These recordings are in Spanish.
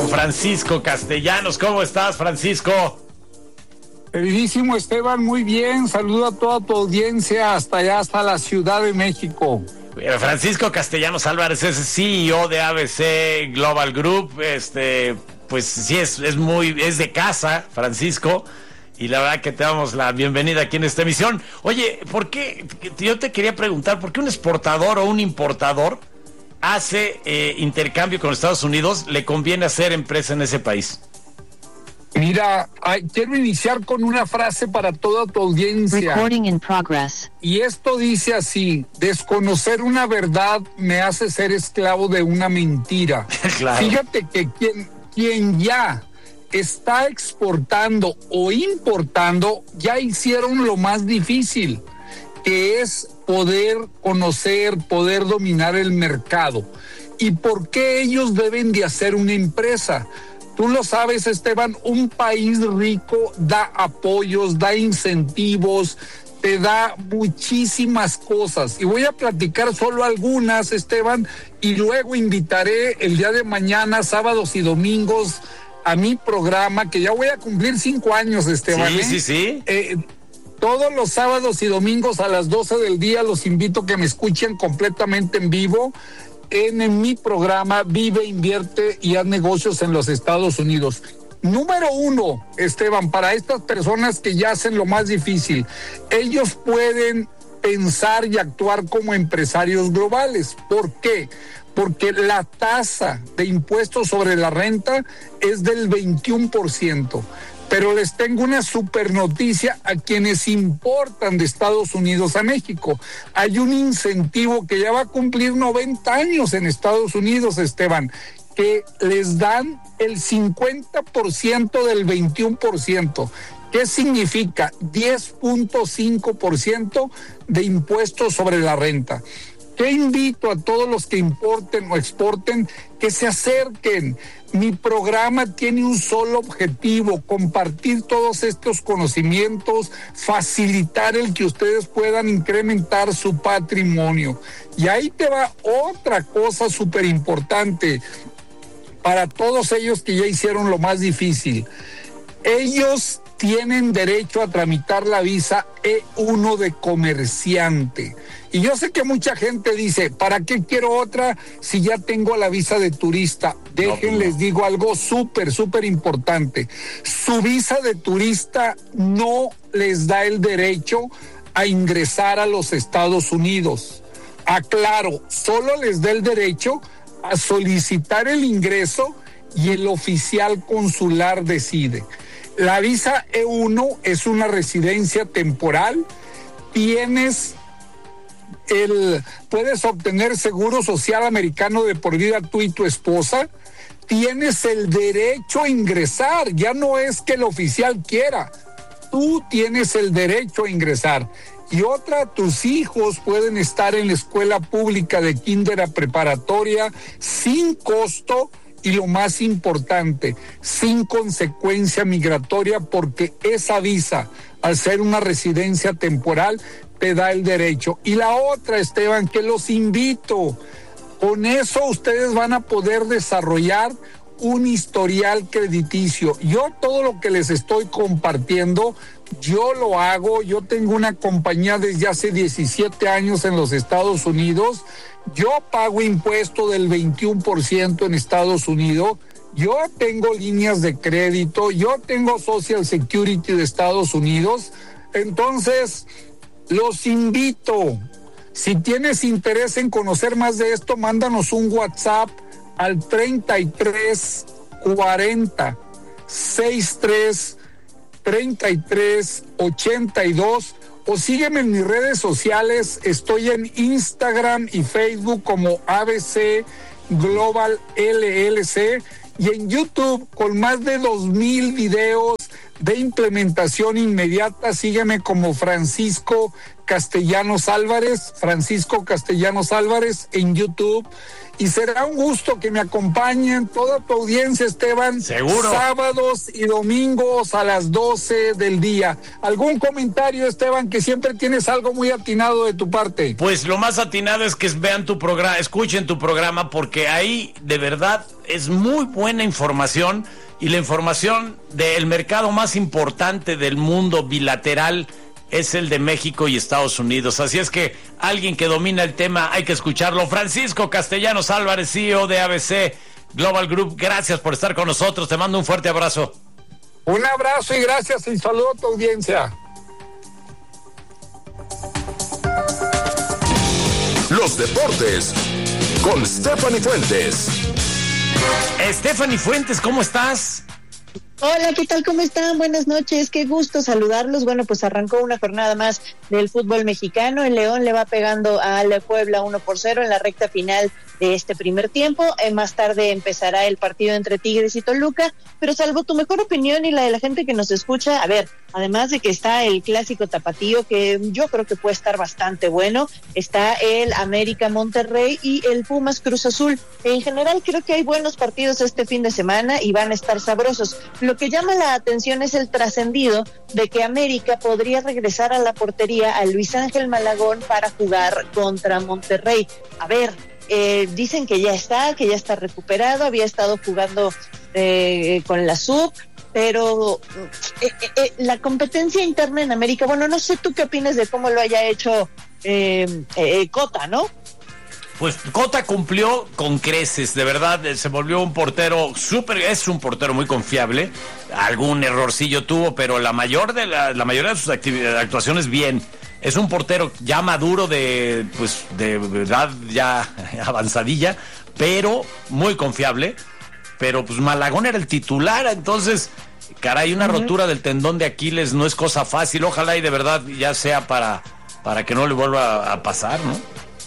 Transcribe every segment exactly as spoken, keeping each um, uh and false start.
con Francisco Castellanos. ¿Cómo estás, Francisco? Queridísimo Esteban, muy bien. Saludo a toda tu audiencia hasta allá, hasta la Ciudad de México. Francisco Castellanos Álvarez es C E O de A B C Global Group. Este, pues sí, es, es muy, es de casa, Francisco. Y la verdad que te damos la bienvenida aquí en esta emisión. Oye, ¿por qué? Yo te quería preguntar, ¿por qué un exportador o un importador hace eh, intercambio con Estados Unidos? ¿Le conviene hacer empresa en ese país? Mira, ay, quiero iniciar con una frase para toda tu audiencia. Recording in progress. Y esto dice así: desconocer una verdad me hace ser esclavo de una mentira. Claro. Fíjate que quien, quien ya está exportando o importando, ya hicieron lo más difícil, que es poder conocer, poder dominar el mercado. ¿Y por qué ellos deben de hacer una empresa? Tú lo sabes, Esteban, un país rico da apoyos, da incentivos, te da muchísimas cosas. Y voy a platicar solo algunas, Esteban, y luego invitaré el día de mañana, sábados y domingos, a mi programa, que ya voy a cumplir cinco años, Esteban. Sí, ¿eh? sí, sí. Eh, todos los sábados y domingos a las doce del día los invito a que me escuchen completamente en vivo en, en mi programa Vive, Invierte y Haz Negocios en los Estados Unidos. Número uno, Esteban, para estas personas que ya hacen lo más difícil, ellos pueden pensar y actuar como empresarios globales. ¿Por qué? Porque la tasa de impuestos sobre la renta es del veintiuno por ciento. Pero les tengo una super noticia a quienes importan de Estados Unidos a México. Hay un incentivo que ya va a cumplir noventa años en Estados Unidos, Esteban, que les dan el cincuenta por ciento del veintiuno por ciento. ¿Qué significa? diez punto cinco por ciento de impuestos sobre la renta. ¿Qué invito a todos los que importen o exporten? Que se acerquen. Mi programa tiene un solo objetivo: compartir todos estos conocimientos, facilitar el que ustedes puedan incrementar su patrimonio. Y ahí te va otra cosa súper importante para todos ellos que ya hicieron lo más difícil. Ellos tienen derecho a tramitar la visa E uno de comerciante. Y yo sé que mucha gente dice, ¿para qué quiero otra si ya tengo la visa de turista? Déjenles no. digo algo súper, súper importante. Su visa de turista no les da el derecho a ingresar a los Estados Unidos. Aclaro, solo les da el derecho a solicitar el ingreso y el oficial consular decide. La visa E uno es una residencia temporal. Tienes el, puedes obtener seguro social americano de por vida tú y tu esposa. Tienes el derecho a ingresar. Ya no es que el oficial quiera. Tú tienes el derecho a ingresar. Y otra, tus hijos pueden estar en la escuela pública de kinder a preparatoria sin costo. Y lo más importante, sin consecuencia migratoria, porque esa visa, al ser una residencia temporal, te da el derecho. Y la otra, Esteban, que los invito, con eso ustedes van a poder desarrollar un historial crediticio. Yo todo lo que les estoy compartiendo, yo lo hago. Yo tengo una compañía desde hace diecisiete años en los Estados Unidos. Yo pago impuesto del veintiuno por ciento en Estados Unidos. Yo tengo líneas de crédito. Yo tengo Social Security de Estados Unidos. Entonces, los invito. Si tienes interés en conocer más de esto, mándanos un WhatsApp al treinta y tres cuarenta sesenta y tres treinta y tres ochenta y dos, o sígueme en mis redes sociales. Estoy en Instagram y Facebook como A B C Global L L C y en YouTube con más de dos mil videos de implementación inmediata. Sígueme como Francisco Castellanos Álvarez, Francisco Castellanos Álvarez en YouTube. Y será un gusto que me acompañen toda tu audiencia, Esteban. Seguro. Sábados y domingos a las doce del día. ¿Algún comentario, Esteban, que siempre tienes algo muy atinado de tu parte? Pues lo más atinado es que vean tu programa, escuchen tu programa, porque ahí de verdad es muy buena información, y la información del mercado más importante del mundo bilateral es el de México y Estados Unidos. Así es que alguien que domina el tema hay que escucharlo. Francisco Castellanos Álvarez, C E O de A B C Global Group, gracias por estar con nosotros. Te mando un fuerte abrazo. Un abrazo y gracias, y saludo a tu audiencia. Los deportes con Stephanie Fuentes. Stephanie Fuentes, ¿cómo estás? Hola, ¿qué tal? ¿Cómo están? Buenas noches, qué gusto saludarlos. Bueno, pues arrancó una jornada más del fútbol mexicano. El León le va pegando a la Puebla uno por cero en la recta final de este primer tiempo. Eh, más tarde empezará el partido entre Tigres y Toluca, pero salvo tu mejor opinión y la de la gente que nos escucha, a ver, además de que está el clásico tapatío, que yo creo que puede estar bastante bueno, está el América Monterrey y el Pumas Cruz Azul. En general creo que hay buenos partidos este fin de semana y van a estar sabrosos. Lo que llama la atención es el trascendido de que América podría regresar a la portería a Luis Ángel Malagón para jugar contra Monterrey. A ver, eh, dicen que ya está, que ya está recuperado, había estado jugando eh, con la sub, pero eh, eh, la competencia interna en América, bueno, no sé tú qué opinas de cómo lo haya hecho eh, eh, Cota, ¿no? Pues Cota cumplió con creces, de verdad, se volvió un portero súper, es un portero muy confiable. Algún errorcillo tuvo, pero la mayor de la, la mayoría de sus actividades, actuaciones bien. Es un portero ya maduro, de pues de edad ya avanzadilla, pero muy confiable. Pero pues Malagón era el titular, entonces, caray, una uh-huh. rotura del tendón de Aquiles no es cosa fácil. Ojalá y de verdad ya sea para, para que no le vuelva a, a pasar, ¿no?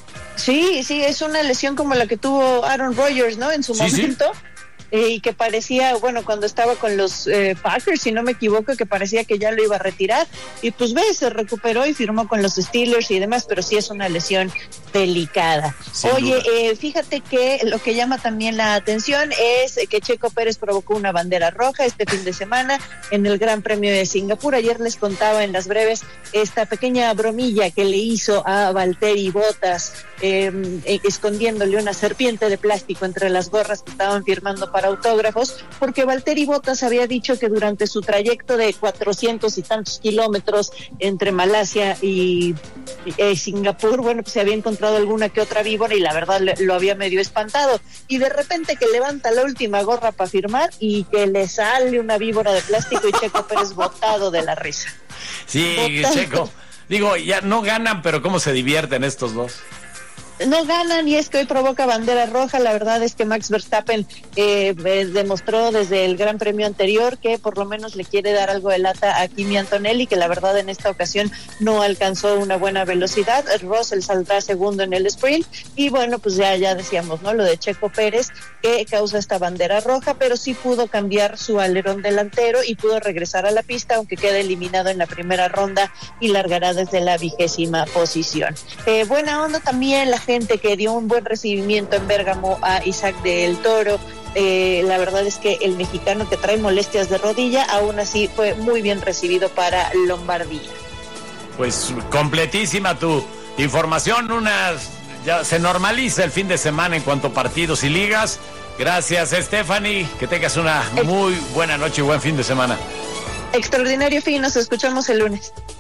Sí, sí, es una lesión como la que tuvo Aaron Rodgers, ¿no? En su sí, momento. Sí. Eh, y que parecía, bueno, cuando estaba con los eh, Packers, si no me equivoco, que parecía que ya lo iba a retirar. Y pues ve, se recuperó y firmó con los Steelers y demás, pero sí es una lesión delicada. Sin Oye, eh, fíjate que lo que llama también la atención es que Checo Pérez provocó una bandera roja este fin de semana en el Gran Premio de Singapur. Ayer les contaba en las breves esta pequeña bromilla que le hizo a Valtteri Bottas, eh, eh, escondiéndole una serpiente de plástico entre las gorras que estaban firmando para autógrafos, porque Valtteri Bottas había dicho que durante su trayecto de cuatrocientos y tantos kilómetros entre Malasia y eh, Singapur, bueno, pues se había encontrado alguna que otra víbora y la verdad le, lo había medio espantado, y de repente que levanta la última gorra para firmar y que le sale una víbora de plástico y Checo Pérez botado de la risa. Sí, botado. Checo, digo, ya no ganan, pero cómo se divierten estos dos. No ganan, y es que hoy provoca bandera roja. La verdad es que Max Verstappen eh, eh, demostró desde el Gran Premio anterior que por lo menos le quiere dar algo de lata a Kimi Antonelli, que la verdad en esta ocasión no alcanzó una buena velocidad. Russell saldrá segundo en el sprint, y bueno, pues ya, ya decíamos, ¿no? Lo de Checo Pérez, que causa esta bandera roja, pero sí pudo cambiar su alerón delantero y pudo regresar a la pista, aunque queda eliminado en la primera ronda y largará desde la vigésima posición. Eh, buena onda también la gente gente que dio un buen recibimiento en Bérgamo a Isaac del Toro. Eh, la verdad es que el mexicano, que trae molestias de rodilla, aún así fue muy bien recibido para Lombardía. Pues completísima tu información. Unas, ya se normaliza el fin de semana en cuanto a partidos y ligas. Gracias, Stephanie, que tengas una muy buena noche y buen fin de semana. Extraordinario fin, nos escuchamos el lunes.